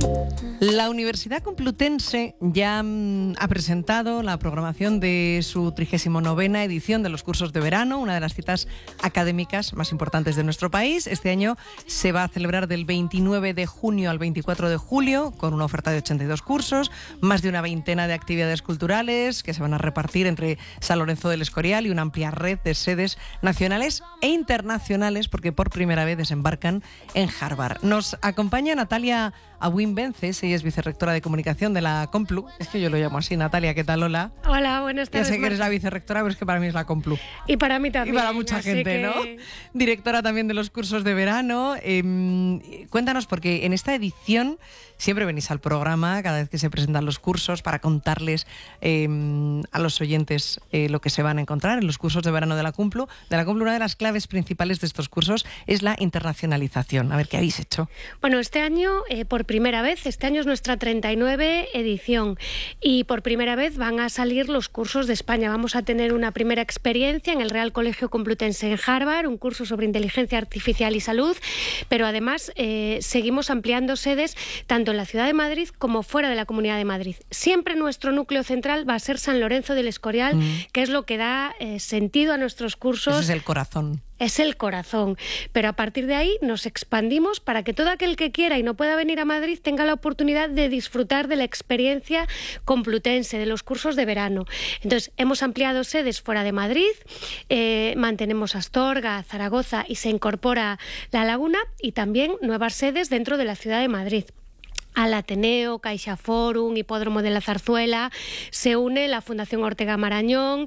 La Universidad Complutense ya ha presentado la programación de su 39ª edición de los cursos de verano, una de las citas académicas más importantes de nuestro país. Este año se va a celebrar del 29 de junio al 24 de julio con una oferta de 82 cursos, más de una veintena de actividades culturales que se van a repartir entre San Lorenzo del Escorial y una amplia red de sedes nacionales e internacionales, porque por primera vez desembarcan en Harvard. Nos acompaña Natalia Abuin Vences, ella es vicerrectora de comunicación de la Complu. Es que yo lo llamo así. Natalia, ¿qué tal? Hola. Hola, buenas tardes. Ya sé que eres la vicerrectora, pero es que para mí es la Complu. Y para mí también. Y para mucha gente, ¿no? Directora también de los cursos de verano. Cuéntanos, porque en esta edición siempre venís al programa cada vez que se presentan los cursos para contarles a los oyentes lo que se van a encontrar en los cursos de verano de la Complu. Una de las claves principales de estos cursos es la internacionalización. A ver, ¿qué habéis hecho? Bueno, este año, por primera vez, este año es nuestra 39 edición y por primera vez van a salir los cursos de España. Vamos a tener una primera experiencia en el Real Colegio Complutense en Harvard, un curso sobre inteligencia artificial y salud, pero además seguimos ampliando sedes tanto en la ciudad de Madrid como fuera de la Comunidad de Madrid. Siempre nuestro núcleo central va a ser San Lorenzo del Escorial, que es lo que da sentido a nuestros cursos. Ese es el corazón. Es el corazón, pero a partir de ahí nos expandimos para que todo aquel que quiera y no pueda venir a Madrid tenga la oportunidad de disfrutar de la experiencia complutense, de los cursos de verano. Entonces, hemos ampliado sedes fuera de Madrid, mantenemos Astorga, Zaragoza y se incorpora La Laguna, y también nuevas sedes dentro de la ciudad de Madrid. Al Ateneo, CaixaForum, Hipódromo de la Zarzuela, se une la Fundación Ortega Marañón,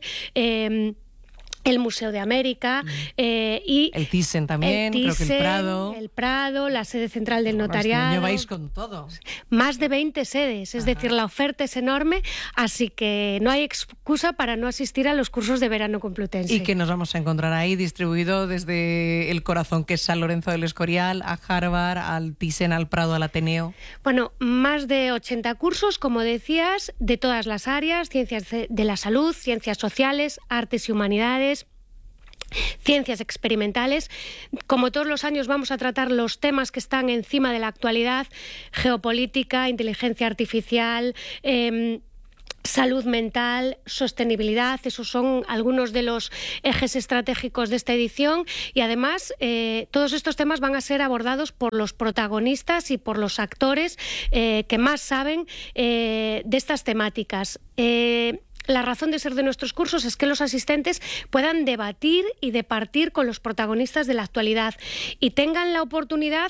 el Museo de América y el Thyssen también, creo que el Prado, la sede central del notariado. Este año vais con todo. Más de 20 sedes, es decir, la oferta es enorme, así que no hay excusa para no asistir a los cursos de verano complutense. Y que nos vamos a encontrar ahí distribuido desde el corazón, que es San Lorenzo del Escorial, a Harvard, al Thyssen, al Prado, al Ateneo. Bueno, más de 80 cursos, como decías, de todas las áreas: ciencias de la salud, ciencias sociales, artes y humanidades, ciencias experimentales. Como todos los años vamos a tratar los temas que están encima de la actualidad: geopolítica, inteligencia artificial, salud mental, sostenibilidad. Esos son algunos de los ejes estratégicos de esta edición, y además todos estos temas van a ser abordados por los protagonistas y por los actores que más saben de estas temáticas. La razón de ser de nuestros cursos es que los asistentes puedan debatir y departir con los protagonistas de la actualidad y tengan la oportunidad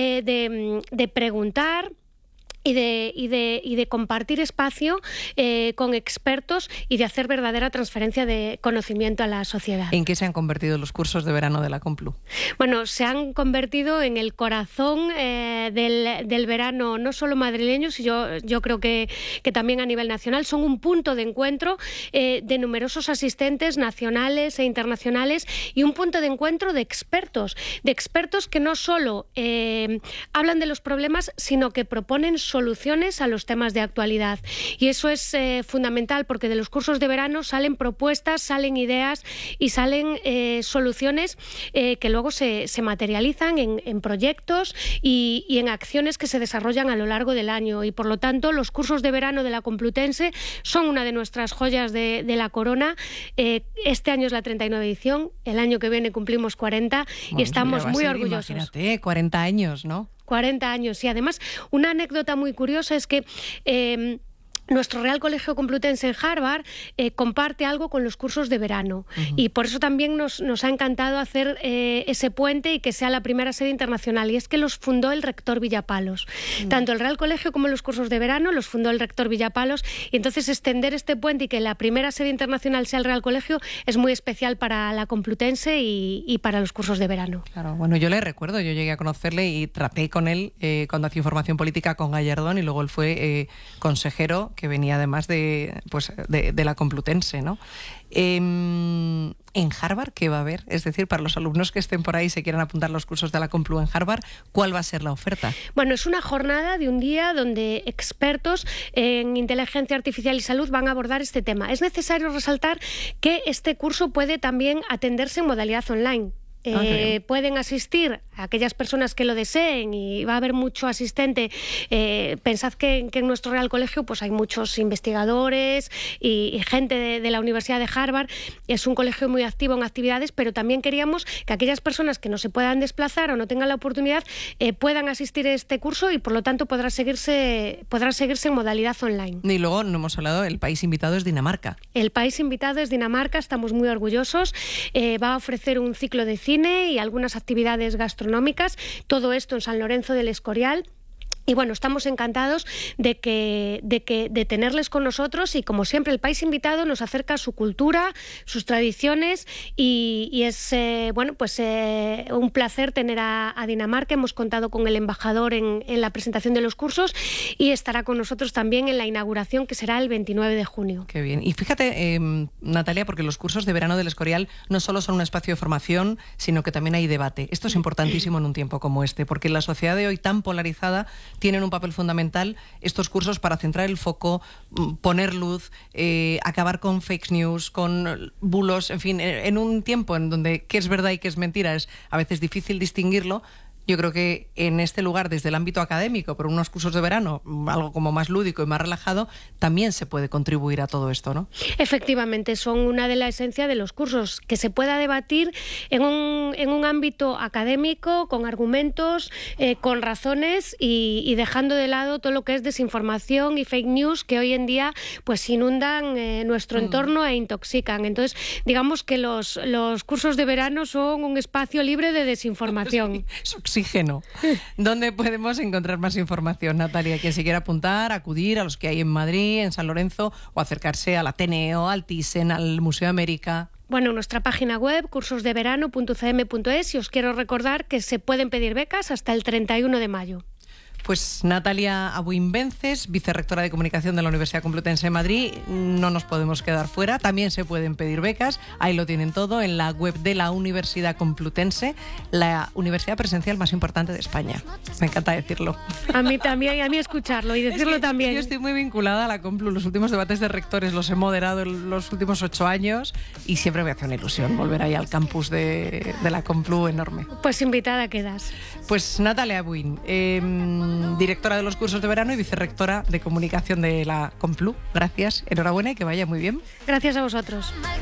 de preguntar y de compartir espacio con expertos y de hacer verdadera transferencia de conocimiento a la sociedad. ¿En qué se han convertido los cursos de verano de la Complu? Bueno, se han convertido en el corazón del verano, no solo madrileño, sino yo creo que también a nivel nacional. Son un punto de encuentro de numerosos asistentes nacionales e internacionales, y un punto de encuentro de expertos que no solo hablan de los problemas, sino que proponen soluciones a los temas de actualidad. Y eso es fundamental, porque de los cursos de verano salen propuestas, salen ideas y salen soluciones que luego se materializan en proyectos y en acciones que se desarrollan a lo largo del año. Y por lo tanto, los cursos de verano de la Complutense son una de nuestras joyas de la corona. Este año es la 39 edición, el año que viene cumplimos 40, y estamos muy orgullosos. Imagínate, 40 años, ¿no? 40 años. Y además, una anécdota muy curiosa es que nuestro Real Colegio Complutense en Harvard comparte algo con los cursos de verano, y por eso también nos ha encantado hacer ese puente y que sea la primera sede internacional, y es que los fundó el rector Villapalos. Tanto el Real Colegio como los cursos de verano los fundó el rector Villapalos, y entonces extender este puente y que la primera sede internacional sea el Real Colegio es muy especial para la Complutense y para los cursos de verano. Claro, bueno, yo le recuerdo, yo llegué a conocerle y traté con él cuando hacía información política con Gallardón, y luego él fue consejero, que venía además de la Complutense, ¿no? En Harvard, ¿qué va a haber? Es decir, para los alumnos que estén por ahí y se quieran apuntar a los cursos de la Complu en Harvard, ¿cuál va a ser la oferta? Bueno, es una jornada de un día donde expertos en inteligencia artificial y salud van a abordar este tema. Es necesario resaltar que este curso puede también atenderse en modalidad online. Pueden asistir aquellas personas que lo deseen, y va a haber mucho asistente, pensad que en nuestro Real Colegio pues hay muchos investigadores y gente de la Universidad de Harvard. Es un colegio muy activo en actividades, pero también queríamos que aquellas personas que no se puedan desplazar o no tengan la oportunidad puedan asistir a este curso, y por lo tanto podrá seguirse en modalidad online. Y luego no hemos hablado, el país invitado es Dinamarca. El país invitado es Dinamarca, estamos muy orgullosos. Va a ofrecer un ciclo de cine y algunas actividades gastronómicas, todo esto en San Lorenzo del Escorial. Y bueno, estamos encantados de tenerles con nosotros, y como siempre el país invitado nos acerca a su cultura, sus tradiciones, y es un placer tener a Dinamarca. Hemos contado con el embajador en la presentación de los cursos, y estará con nosotros también en la inauguración, que será el 29 de junio. Qué bien. Y fíjate, Natalia, porque los cursos de verano del Escorial no solo son un espacio de formación, sino que también hay debate. Esto es importantísimo en un tiempo como este, porque en la sociedad de hoy tan polarizada tienen un papel fundamental estos cursos para centrar el foco, poner luz, acabar con fake news, con bulos, en fin, en un tiempo en donde qué es verdad y qué es mentira es a veces difícil distinguirlo. Yo creo que en este lugar, desde el ámbito académico, pero unos cursos de verano, algo como más lúdico y más relajado, también se puede contribuir a todo esto, ¿no? Efectivamente, son una de la esencia de los cursos, que se pueda debatir en un ámbito académico, con argumentos, con razones, y dejando de lado todo lo que es desinformación y fake news, que hoy en día pues inundan nuestro entorno e intoxican. Entonces, digamos que los cursos de verano son un espacio libre de desinformación. Oxígeno. ¿Dónde podemos encontrar más información, Natalia? Quien se quiera apuntar, acudir a los que hay en Madrid, en San Lorenzo, o acercarse al Ateneo, al Thyssen, al Museo de América. Bueno, nuestra página web, cursosdeverano.cm.es, y os quiero recordar que se pueden pedir becas hasta el 31 de mayo. Pues Natalia Abuin Vences, vicerrectora de Comunicación de la Universidad Complutense de Madrid, no nos podemos quedar fuera. También se pueden pedir becas, ahí lo tienen todo en la web de la Universidad Complutense, la universidad presencial más importante de España. Me encanta decirlo. A mí también, y a mí escucharlo y decirlo también. Yo estoy muy vinculada a la Complu. Los últimos debates de rectores los he moderado en los últimos 8 años, y siempre me hace una ilusión volver ahí al campus de la Complu enorme. Pues invitada quedas. Pues Natalia Abuin, directora de los cursos de verano y vicerrectora de comunicación de la Complu. Gracias, enhorabuena y que vaya muy bien. Gracias a vosotros.